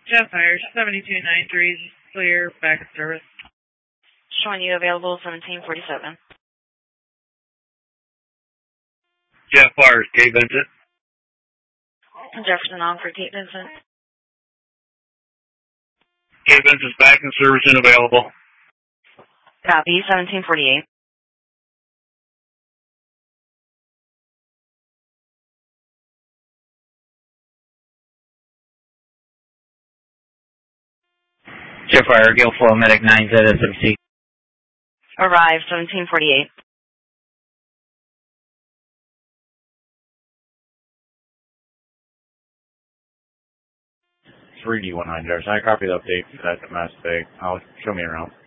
Jetfire 7293, clear back of service. Showing you available 1747. Jetfire, Kate Vincent. Jefferson on for Kate Vincent. Kate Vincent's back in service and available. Copy, 1748. Jetfire, Gale Flow, Medic 9ZSMC. Arrive, 1748. D19, I copy the update. That's a mistake. I'll show me around.